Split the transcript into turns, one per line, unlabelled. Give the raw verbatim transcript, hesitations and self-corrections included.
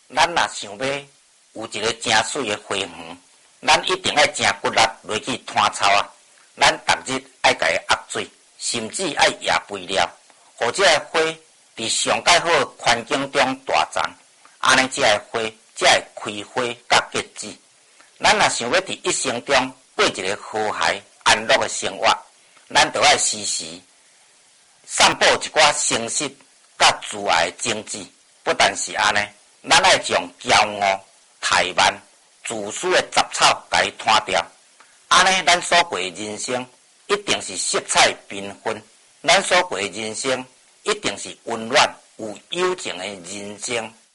咱若想要有一个真水的花园，咱一定要真骨力落去摊草啊！咱逐日爱甲伊压水，甚至爱掖肥料，互这个花伫上介好的环境中大长，安尼这个花才会开花甲结籽。咱若想要伫一生中过一个和谐安乐的生活，咱就要时时散布一寡诚实甲自爱的种子。不但是安尼，咱要将骄傲、怠慢、自私的杂草甲伊摊掉。安尼，咱所过的人生一定是色彩缤纷，咱所过的人生一定是温暖有友情的人生。